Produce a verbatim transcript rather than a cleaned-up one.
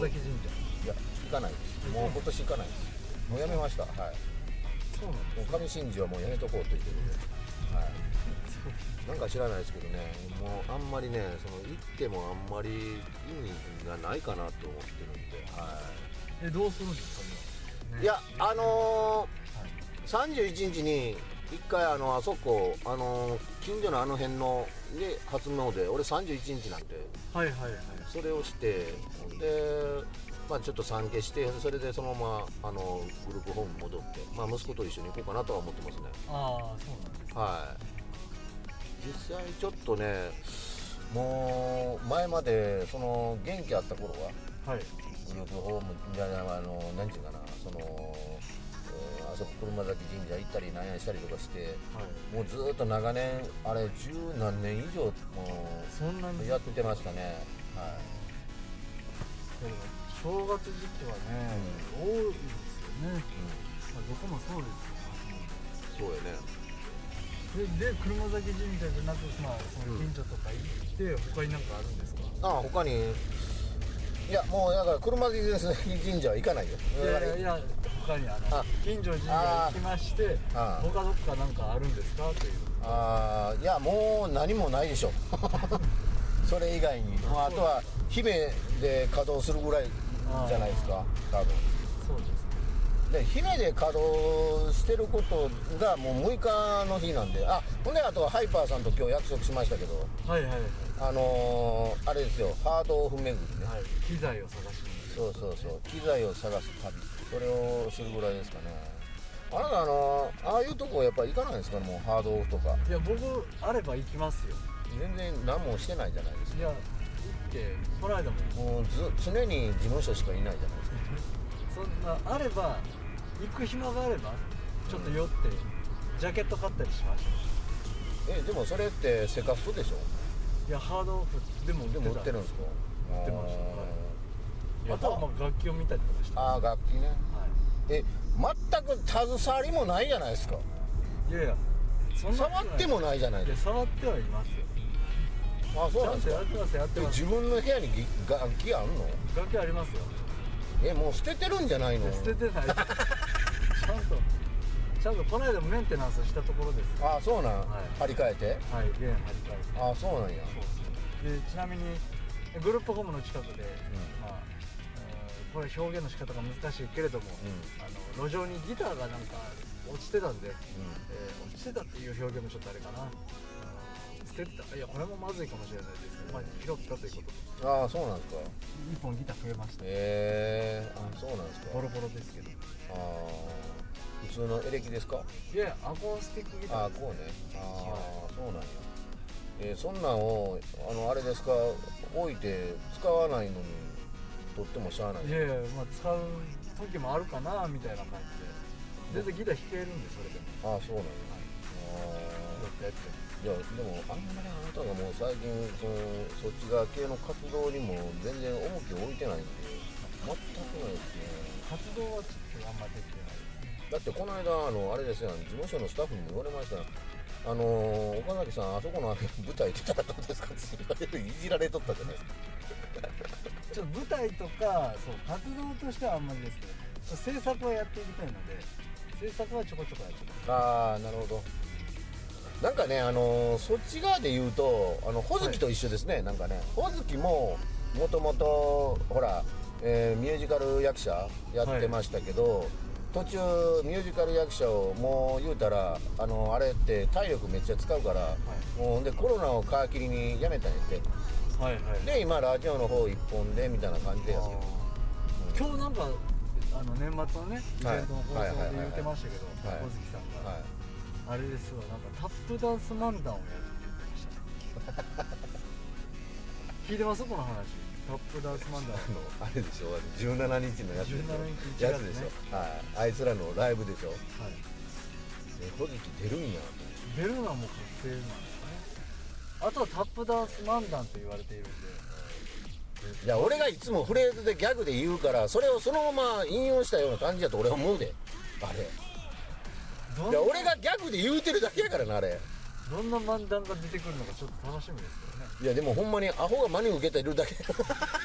崎神社。 いや行かないです。もう今年行かないです。もうやめました。はい。 そうなんです。 もう上新寺はもうやめとこうと言ってるんで、はい。なんか知らないですけどね、もうあんまりね、その行ってもあんまり意味がないかなと思ってるんで、はい。 え、どうするんですかね。 いや、あのーはい、 さんじゅういちにちに一回あのあそこ、あのー、近所のあの辺ので初詣、俺さんじゅういちにちなんで、 はいはいはい。 それをしてで、まあ、ちょっと参加して、それでそのままあのグループホームに戻って、まあ、息子と一緒に行こうかなとは思ってますね。 ああ、そうなんです。 はい。実際ちょっとね、もう前までその元気あった頃は、 はい、 グループホームじゃない、あの何ていうかな、その、えー、あそこ車崎神社行ったりなんやしたりとかして、はい、もうずっと長年、あれ十何年以上もうそんなにやってましたね。はい。 正月時期はね、うん、多いですよね、うん、まあ、どこもそうですよ、 うん、そうやね。 で, で車崎神社じゃなく、まあ、その近所とか行って、うん、他に何かあるんですか？ ああ、他に、いや、もうだから車崎神社は行かないよ。 いやいやいや、他にあのあ近所神社行きまして、あ他どっか何かあるんですかという。 ああ、いや、もう何もないでしょそれ以外に、まあ、あとは姫で稼働するぐらいじゃないですか、多分。 そうですね。 で姫で稼働してることがもうむいかの日なんで、あ、ほんであとはハイパーさんと今日約束しましたけど、 はいはいはい、 あのー、あれですよ、ハードオフ巡りね、 はい、機材を探しに、 そうそうそう、機材を探す旅、それをするぐらいですかね。あなた、あのー、ああいうとこやっぱ行かないんですか、もうハードオフとか。 いや、僕あれば行きますよ。 全然何もしてないじゃないですか。 いや、行ってこの間ももうず常に事務所しかいないじゃないですかそんなあれば、行く暇があればちょっと寄って、うん、ジャケット買ったりしました。 え、でもそれってセカストでしょ？ いや、ハードオフでも売ってた。 でも売ってるんですか？ 売ってました、はい、あとはまあ楽器を見たりとかして。 ああ、楽器ね、はい、え、全く携わりもないじゃないですか。 いやいや、 そんな触ってもないじゃないですか。 いや、触ってはいますよ。 あ、そうなんですか。 ちゃんとやってます、やってます。 自分の部屋に楽器あんの？ 楽器ありますよ。 え、もう捨ててるんじゃないの？ 捨ててないちゃんとちゃんとこの間もメンテナンスしたところです。 あ、そうなん、はい、張り替えて、 はい、弦張り替えて。 あ、そうなんや。 そうそうで、ちなみにグループホームの近くで、うん、まあ、えー、これ表現の仕方が難しいけれども、うん、あの路上にギターがなんか落ちてたんで、うん、えー、落ちてたっていう表現もちょっとあれかな、捨ててた。いや、これもまずいかもしれないですけど、まあ、拾ったということで。 ああ、そうなんですか。 いっぽんギター増えました。 へえー、あ、そうなんですか。 ボロボロですけど。 ああ、普通のエレキですか？ いや、アコースティックギターです。 ああ、こうね。ああ、そうなんや。えー、そんなんをあのあれですか、置いて使わないのにとってもしゃあない。 いやいや、まあ、使う時もあるかなみたいな感じで、全然ギター弾けるんで、それでも。 ああ、そうなんや。 はい、ああ、やって。 いや、でもあんまりあなたがもう最近そのそっち側系の活動にも全然重きを置いてないんで、全くないですね。 活動はちょっとあんまできてないですね。 だってこの間あのあれですよ、事務所のスタッフにも言われましたよ。あのー、岡崎さん、あそこの舞台出たらどうですかって言われる、いじられとったじゃないですかちょっと舞台とかそう活動としてはあんまりですけど、制作はやっていきたいので、制作はちょこちょこやってます。 ああ、なるほど。なんかね、あのー、そっち側で言うと、あのほずきと一緒ですね、はい、なんかね、ほずきももともとほら、えー、ミュージカル役者やってましたけど、はい、途中ミュージカル役者をもう言うたら、あのあれって体力めっちゃ使うから、はい、もうでコロナを皮切りに辞めたんやって、はいはい、で今ラジオの方一本でみたいな感じでやってる、うん、 今日なんかあの年末のねイベントの放送で言ってましたけど、小月さんが、はい、あれですわ、なんかタップダンス漫談をやるって言ってました聞いてますこの話？タップダンス漫談あれでしょ、じゅうしちにちのやつでしょ、 じゅうしちにちやつでしょ、はい、あいつらのライブでしょ、はい、え、小月出るんや。 出るのはもう確定なんですね。あとはタップダンス漫談と言われているんで、 いや、俺がいつもフレーズでギャグで言うから、それをそのまま引用したような感じだと俺は思うで、あれ。いや、俺がギャグで言うてるだけやからな、あれ。 どんな漫談が出てくるのかちょっと楽しみですけどね。 いや、でもほんまにアホが真に受けてるだけ